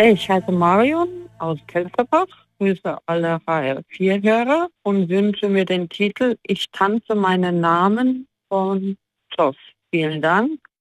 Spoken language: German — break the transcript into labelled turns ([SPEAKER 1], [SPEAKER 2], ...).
[SPEAKER 1] Ich heiße Marion aus Kelsterbach, grüße alle HR4-Hörer und wünsche mir den Titel Ich tanze meinen Namen von Zoff. Vielen Dank